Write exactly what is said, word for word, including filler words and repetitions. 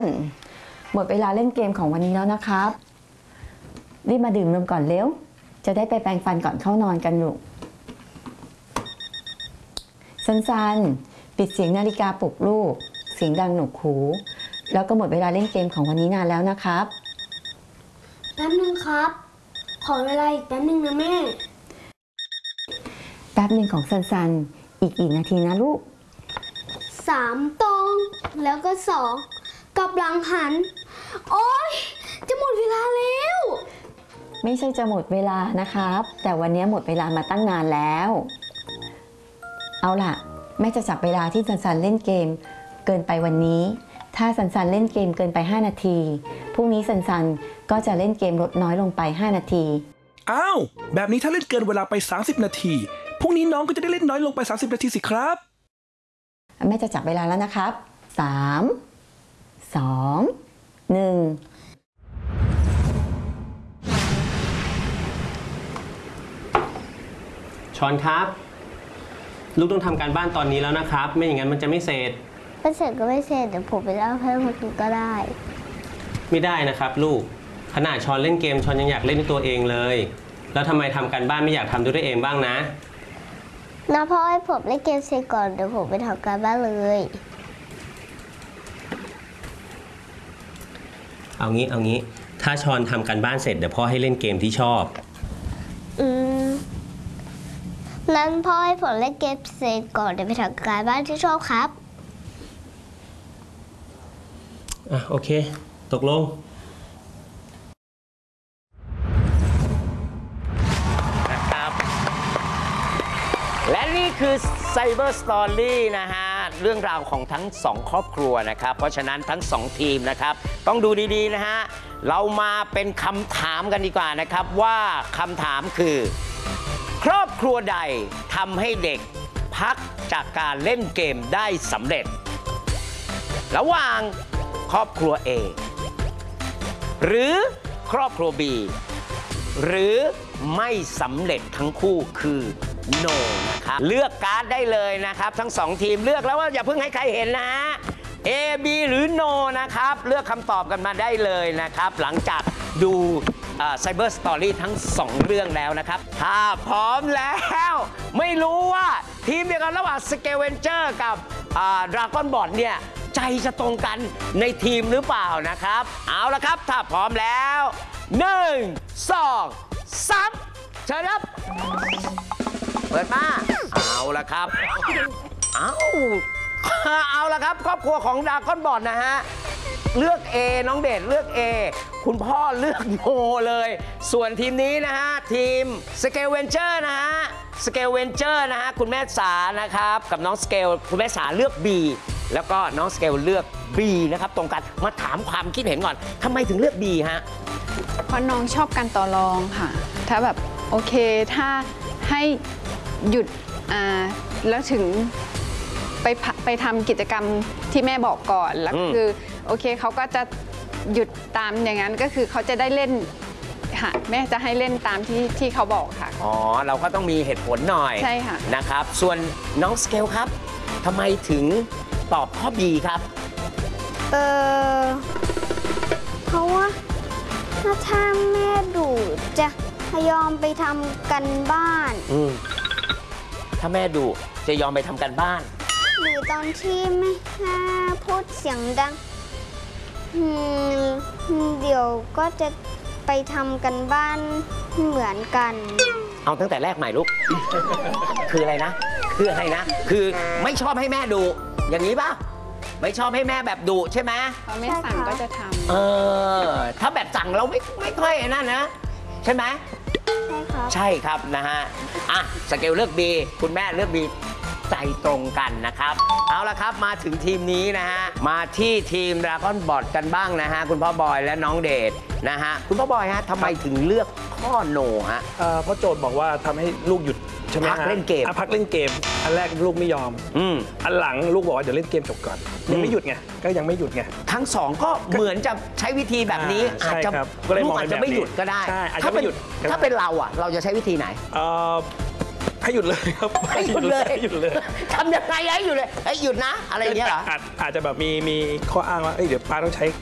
หมดเวลาเล่นเกมของวันนี้แล้วนะครับรีบมาดื่มนมก่อนเร็วจะได้ไปแปรงฟันก่อนเข้านอนกันลูกซันๆปิดเสียงนาฬิกาปลุกลูกเสียงดังหนวกหูแล้วก็หมดเวลาเล่นเกมของวันนี้นานแล้วนะครับแป๊บนึงครับขอเวลาอีกแป๊บนึงนะแม่แป๊บนึงของซันๆอีกกี่นาทีนะลูกสามตรงแล้วก็สองกับหลังหันโอ๊ยจะหมดเวลาแล้วไม่ใช่จะหมดเวลานะครับแต่วันนี้หมดเวลามาตั้งนานแล้วเอาล่ะแม่จะจับเวลาที่ซันๆเล่นเกมเกินไปวันนี้ถ้าซันๆเล่นเกมเกินไปห้านาทีพรุ่งนี้ซันๆก็จะเล่นเกมลดน้อยลงไปห้านาทีอ้าวแบบนี้ถ้าเล่นเกินเวลาไปสามสิบนาทีพรุ่งนี้น้องก็จะได้เล่นน้อยลงไปสามสิบนาทีสิครับแม่จะจับเวลาแล้วนะครับสามสองหนึ่งชอนครับลูกต้องทำการบ้านตอนนี้แล้วนะครับไม่อย่างนั้นมันจะไม่เสร็จไม่เสร็จก็ไม่เสร็จเดี๋ยวผมไปเล่าให้คนอื่นก็ได้ไม่ได้นะครับลูกขนาดชอนเล่นเกมชอนยังอยากเล่นด้วยตัวเองเลยแล้วทำไมทำการบ้านไม่อยากทำด้วยตัวเองบ้างนะนะพ่อให้ผมเล่นเกมเสร็จก่อนเดี๋ยวผมไปทำการบ้านเลยเอางี้เอางี้ถ้าชอนทำการบ้านเสร็จเดี๋ยวพ่อให้เล่นเกมที่ชอบอืมนั้นพ่อให้ผมเล่นเกมเสร็จก่อนเดี๋ยวไปทำการบ้านที่ชอบครับอ่ะโอเคตกลงนะครับและนี่คือ Cyber Story นะฮะเรื่องราวของทั้งสองครอบครัวนะครับเพราะฉะนั้นทั้งสองทีมนะครับต้องดูดีๆนะฮะเรามาเป็นคำถามกันดีกว่านะครับว่าคำถามคือครอบครัวใดทำให้เด็กพักจากการเล่นเกมได้สำเร็จระหว่างครอบครัว A หรือครอบครัว B หรือไม่สำเร็จทั้งคู่คือ no นะครับเลือกการ์ดได้เลยนะครับทั้งสองทีมเลือกแล้วว่าอย่าเพิ่งให้ใครเห็นนะ A B หรือ no นะครับเลือกคำตอบกันมาได้เลยนะครับหลังจากดูCyber Story ทั้งสองเรื่องแล้วนะครับถ้าพร้อมแล้วไม่รู้ว่าทีมเดียวกันระหว่าง Scavenger กับ Dragon Ball เนี่ยใจจะตรงกันในทีมหรือเปล่านะครับเอาละครับถ้าพร้อมแล้วหนึ่ง สอง สามเชิญครับเปิดมาเอาละครับเอาเอาละครับครอบครัวของ Dragon Ball นะฮะเลือก A น้องเดชเลือก A คุณพ่อเลือกโนเลยส่วนทีมนี้นะฮะทีม Scavenger นะฮะ Scavenger นะฮะคุณแม่สานะครับกับน้องสเกลคุณแม่สาเลือก B แล้วก็น้องสเกลเลือก B นะครับตรงกันมาถามความคิดเห็นก่อนทำไมถึงเลือก B ฮะเพราะน้องชอบการต่อรองค่ะถ้าแบบโอเคถ้าให้หยุดอ่าแล้วถึงไปไปทำกิจกรรมที่แม่บอกก่อนแล้วคือโอเคเขาก็จะหยุดตามอย่างนั้นก็คือเขาจะได้เล่นค่ะแม่จะให้เล่นตามที่ที่เขาบอกค่ะอ๋อเราก็ต้องมีเหตุผลหน่อยใช่ค่ะนะครับส่วนน้องสเกลครับทำไมถึงตอบข้อ B ครับเออเพราะว่าถ้าแม่ดุจะยอมไปทำกันบ้านอืมถ้าแม่ดุจะยอมไปทำกันบ้านหรือตอนที่แม่พูดเสียงดังเดี๋ยวก็จะไปทำกันบ้านเหมือนกันเอาตั้งแต่แรกใหม่ลูก คืออะไรนะคืออะไรนะคือไม่ชอบให้แม่ดุอย่างนี้ป่ะไม่ชอบให้แม่แบบดุใช่ไหมพอแม่สั่งก็จะทำเออถ้าแบบสั่งเราไม่ไม่ค่อยนั่นนะใช่ไหมใช่ครับใช่ครับนะฮะอ่ะสเกลเลือก B คุณแม่เลือก Bใจตรงกันนะครับเอาละครับมาถึงทีมนี้นะฮะมาที่ทีม Dragon Ball กันบ้างนะฮะคุณพ่อบอยและน้องเดชนะฮะคุณพ่อบอยฮะทำไมถึงเลือกข้อโนฮะเพราะโจทย์บอกว่าทำให้ลูกหยุดใช่ไหมพักเล่นเกมพักเล่นเกมอันแรกลูกไม่ยอมอืมอันหลังลูกบอกว่าเดี๋ยวเล่นเกมจบก่อนยังไม่หยุดไงก็ยังไม่หยุดไงทั้งสองก็เหมือนจะใช้วิธีแบบนี้อาจจะลูกอาจจะไม่หยุดก็ได้ถ้าเป็นถ้าเป็นเราอ่ะเราจะใช้วิธีไหนให้หยุดเลยครับให้หยุดเลยให้หยุดเลยทำยังไงให้หยุดเลยให้หยุดนะ อะไรอย่างเงี้ยเหรออาจอาจจะแบบมีมีข้ออ้างว่าเอ้ยเดี๋ยวป้าต้องใช้